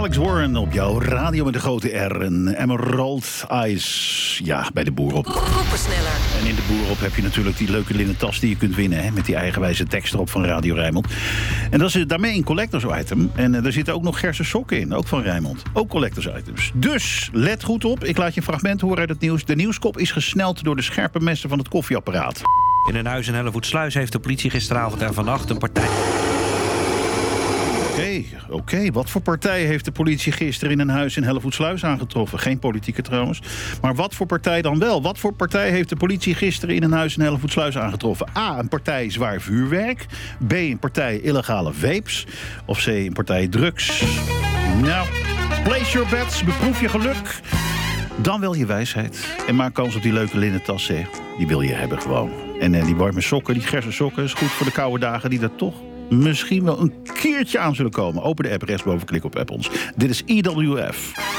Alex Warren op jouw radio met de grote R. En Emerald Eyes, ja, bij de Boerop. Koppersneller. En in de Boerop heb je natuurlijk die leuke linnen tas die je kunt winnen, hè, met die eigenwijze tekst erop van Radio Rijnmond. En dat is daarmee een collectors item. En daar zitten ook nog Gerse sokken in, ook van Rijnmond. Ook collectors items. Dus, let goed op, ik laat je een fragment horen uit het nieuws. De nieuwskop is gesneld door de scherpe messen van het koffieapparaat. In een huis in Hellevoetsluis heeft de politie gisteravond en vannacht een partij... Oké. Wat voor partij heeft de politie gisteren in een huis in Hellevoetsluis aangetroffen? Geen politieke trouwens. Maar wat voor partij dan wel? Wat voor partij heeft de politie gisteren in een huis in Hellevoetsluis aangetroffen? A, een partij zwaar vuurwerk. B, een partij illegale vapes. Of C, een partij drugs. Nou, place your bets, beproef je geluk. Dan wel je wijsheid. En maak kans op die leuke linnen tas, hè. Die wil je hebben gewoon. En die warme sokken, die Gerse sokken, is goed voor de koude dagen die er toch misschien wel een keertje aan zullen komen. Open de app, rechtsboven, klik op app ons. Dit is EWF.